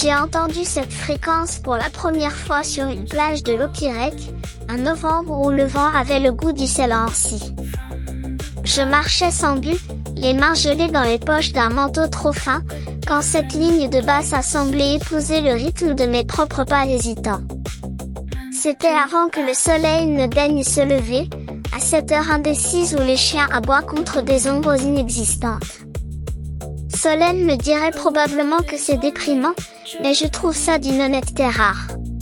J'ai entendu cette fréquence pour la première fois sur une plage de l'Opirec, un novembre où le vent avait le goût du Selancy. Je marchais sans but, les mains gelées dans les poches d'un manteau trop fin, quand cette ligne de basse a semblé épouser le rythme de mes propres pas hésitants. C'était avant que le soleil ne daigne se lever, à cette heure indécise où les chiens aboient contre des ombres inexistantes. Solène me dirait probablement que c'est déprimant, mais je trouve ça d'une honnêteté rare.